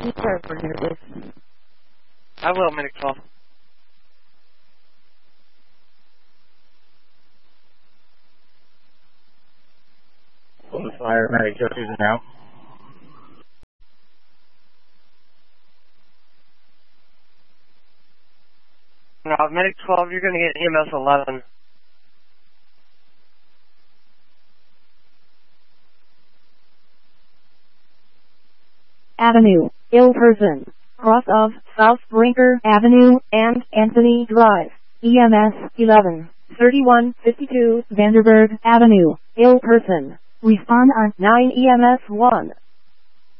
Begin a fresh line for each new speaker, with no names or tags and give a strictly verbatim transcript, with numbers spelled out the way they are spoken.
Interpreter this.
I will, Medic twelve.
Fire, Medic Joseph's out.
No, Medic twelve, you're going to get E M S eleven.
Avenue, ill person, cross of South Brinker Avenue and Anthony Drive, E M S eleven, thirty-one fifty-two Vanderburg Avenue, ill person, respond on nine E M S one.